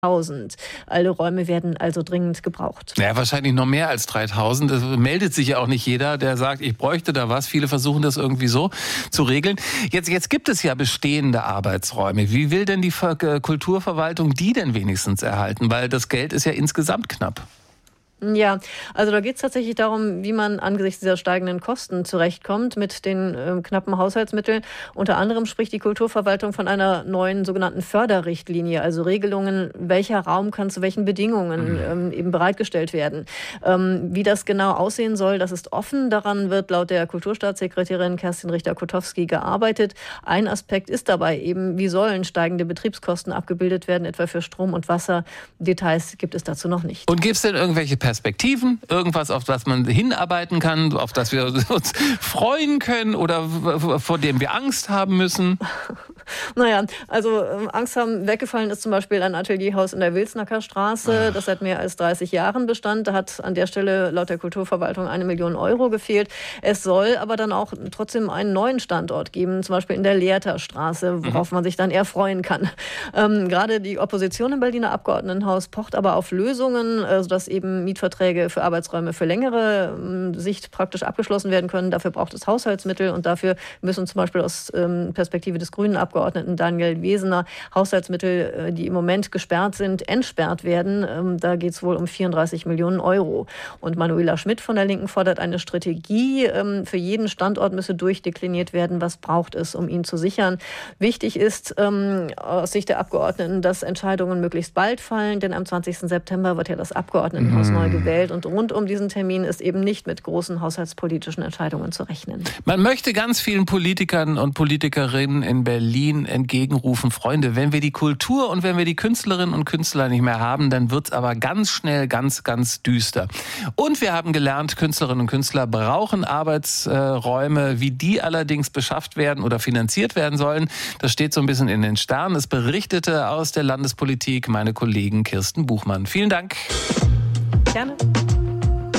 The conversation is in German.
3.000. Alle Räume werden also dringend gebraucht. Ja, wahrscheinlich noch mehr als 3.000. Es meldet sich ja auch nicht jeder, der sagt, ich bräuchte da was. Viele versuchen das irgendwie so zu regeln. Jetzt gibt es ja bestehende Arbeitsräume. Wie will denn die Kulturverwaltung die denn wenigstens erhalten? Weil das Geld ist ja insgesamt knapp. Ja, also da geht es tatsächlich darum, wie man angesichts dieser steigenden Kosten zurechtkommt mit den knappen Haushaltsmitteln. Unter anderem spricht die Kulturverwaltung von einer neuen sogenannten Förderrichtlinie, also Regelungen, welcher Raum kann zu welchen Bedingungen eben bereitgestellt werden. Wie das genau aussehen soll, das ist offen. Daran wird laut der Kulturstaatssekretärin Kerstin Richter-Kotowski gearbeitet. Ein Aspekt ist dabei eben, wie sollen steigende Betriebskosten abgebildet werden, etwa für Strom und Wasser. Details gibt es dazu noch nicht. Und gibt es denn irgendwelche Perspektiven, irgendwas, auf das man hinarbeiten kann, auf das wir uns freuen können oder vor dem wir Angst haben müssen? Naja, also Angst haben, weggefallen ist zum Beispiel ein Atelierhaus in der Wilsnacker Straße, das seit mehr als 30 Jahren bestand. Da hat an der Stelle laut der Kulturverwaltung 1 Million Euro gefehlt. Es soll aber dann auch trotzdem einen neuen Standort geben, zum Beispiel in der Lehrter Straße, worauf man sich dann eher freuen kann. Gerade die Opposition im Berliner Abgeordnetenhaus pocht aber auf Lösungen, sodass eben Mietverträge für Arbeitsräume für längere Sicht praktisch abgeschlossen werden können. Dafür braucht es Haushaltsmittel und dafür müssen zum Beispiel aus Perspektive des grünen Abgeordneten Daniel Wesener Haushaltsmittel, die im Moment gesperrt sind, entsperrt werden. Da geht es wohl um 34 Millionen Euro. Und Manuela Schmidt von der Linken fordert eine Strategie. Für jeden Standort müsse durchdekliniert werden, was braucht es, um ihn zu sichern. Wichtig ist aus Sicht der Abgeordneten, dass Entscheidungen möglichst bald fallen, denn am 20. September wird ja das Abgeordnetenhaus neu gewählt. Und rund um diesen Termin ist eben nicht mit großen haushaltspolitischen Entscheidungen zu rechnen. Man möchte ganz vielen Politikern und Politikerinnen in Berlin entgegenrufen, Freunde, wenn wir die Kultur und wenn wir die Künstlerinnen und Künstler nicht mehr haben, dann wird es aber ganz schnell ganz, ganz düster. Und wir haben gelernt, Künstlerinnen und Künstler brauchen Arbeitsräume. Wie die allerdings beschafft werden oder finanziert werden sollen, das steht so ein bisschen in den Sternen. Es berichtete aus der Landespolitik meine Kollegin Kirsten Buchmann. Vielen Dank. Gerne.